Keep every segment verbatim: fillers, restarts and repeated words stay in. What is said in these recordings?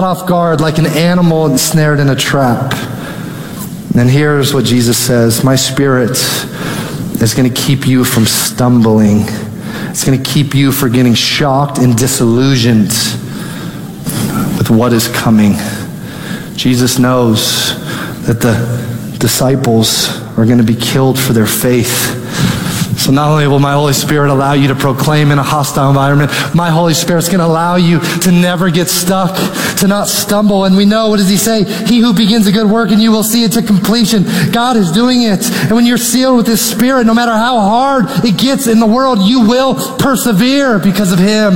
off guard like an animal ensnared in a trap. And here's what Jesus says: my Spirit is going to keep you from stumbling. It's going to keep you from getting shocked and disillusioned with what is coming. Jesus knows that the disciples are going to be killed for their faith. So not only will my Holy Spirit allow you to proclaim in a hostile environment, my Holy Spirit's going to allow you to never get stuck, to not stumble. And we know, what does he say? He who begins a good work in you will see it to completion. God is doing it. And when you're sealed with his Spirit, no matter how hard it gets in the world, you will persevere because of him.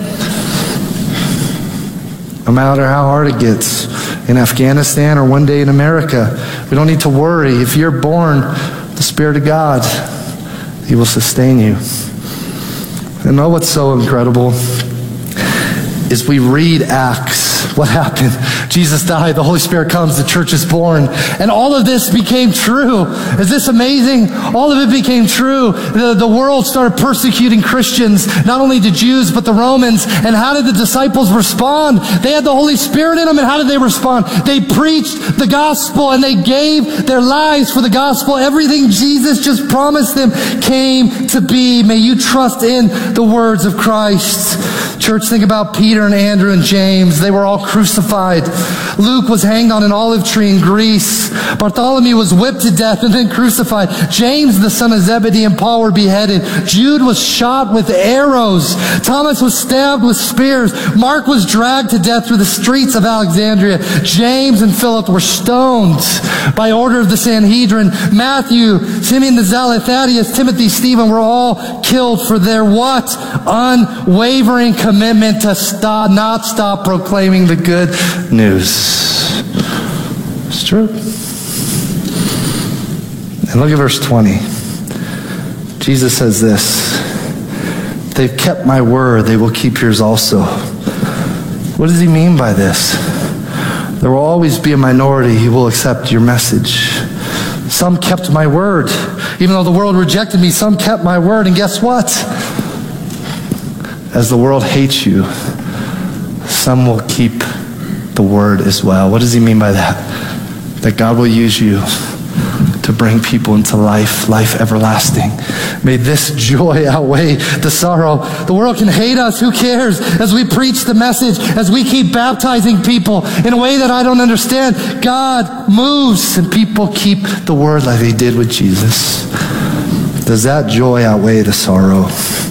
No matter how hard it gets in Afghanistan or one day in America, we don't need to worry. If you're born the Spirit of God, he will sustain you. And know what's so incredible is we read Acts. What happened? Jesus died, the Holy Spirit comes, the church is born. And all of this became true. Is this amazing? All of it became true. The, the world started persecuting Christians, not only the Jews, but the Romans. And how did the disciples respond? They had the Holy Spirit in them, and how did they respond? They preached the gospel, and they gave their lives for the gospel. Everything Jesus just promised them came to be. May you trust in the words of Christ. Church, think about Peter and Andrew and James. They were all crucified. Luke was hanged on an olive tree in Greece. Bartholomew was whipped to death and then crucified. James, the son of Zebedee, and Paul were beheaded. Jude was shot with arrows. Thomas was stabbed with spears. Mark was dragged to death through the streets of Alexandria. James and Philip were stoned by order of the Sanhedrin. Matthew, Simeon the Zealot, Thaddeus, Timothy, Stephen were all killed for their what? Unwavering commitment to stop, not stop proclaiming the good news. It's true. And look at verse twenty. Jesus says this: they've kept my word, they will keep yours also. What does he mean by this? There will always be a minority who will accept your message. Some kept my word. Even though the world rejected me, some kept my word. And guess what? As the world hates you, some will keep the word as well. What does he mean by that? That God will use you to bring people into life, life everlasting. May this joy outweigh the sorrow. The world can hate us. Who cares? As we preach the message, as we keep baptizing people in a way that I don't understand, God moves and people keep the word like they did with Jesus. Does that joy outweigh the sorrow?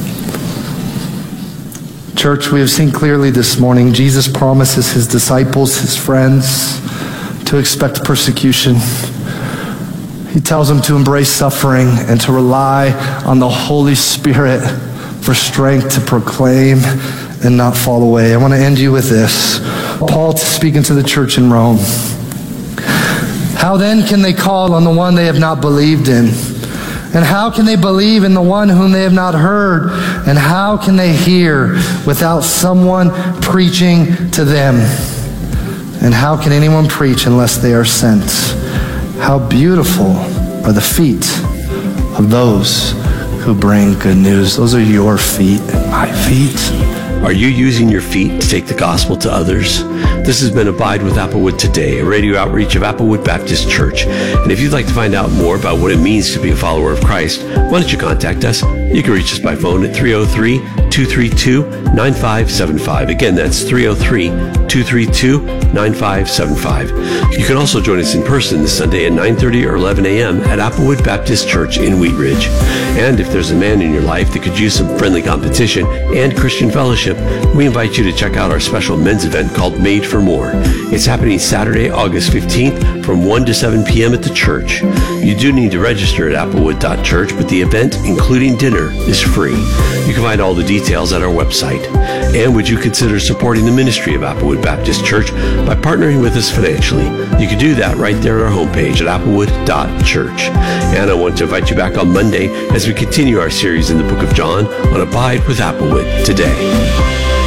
Church, we have seen clearly this morning, Jesus promises his disciples, his friends, to expect persecution. He tells them to embrace suffering and to rely on the Holy Spirit for strength to proclaim and not fall away. I want to end you with this. Paul speaking to the church in Rome. How then can they call on the one they have not believed in? And how can they believe in the one whom they have not heard? And how can they hear without someone preaching to them? And how can anyone preach unless they are sent? How beautiful are the feet of those who bring good news. Those are your feet and my feet. Are you using your feet to take the gospel to others? This has been Abide with Applewood Today, a radio outreach of Applewood Baptist Church. And if you'd like to find out more about what it means to be a follower of Christ, why don't you contact us? You can reach us by phone at three oh three, two three two, nine five seven five. Again, that's three oh three, two three two, nine five seven five. You can also join us in person this Sunday at nine thirty or eleven a.m. at Applewood Baptist Church in Wheat Ridge. And if there's a man in your life that could use some friendly competition and Christian fellowship, we invite you to check out our special men's event called Made for More. It's happening Saturday, August fifteenth from one to seven p.m. at the church. You do need to register at applewood dot church, but the event, including dinner, is free. You can find all the details at our website. And would you consider supporting the ministry of Applewood Baptist Church by partnering with us financially? You can do that right there at our homepage at applewood dot church. And I want to invite you back on Monday as we continue our series in the book of John on Abide with Applewood Today.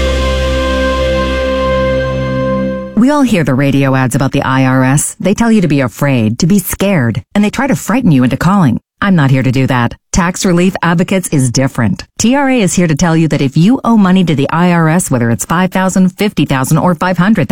We all hear the radio ads about the I R S. They tell you to be afraid, to be scared, and they try to frighten you into calling. I'm not here to do that. Tax Relief Advocates is different. T R A is here to tell you that if you owe money to the I R S, whether it's five thousand dollars, fifty thousand dollars, or five hundred thousand dollars,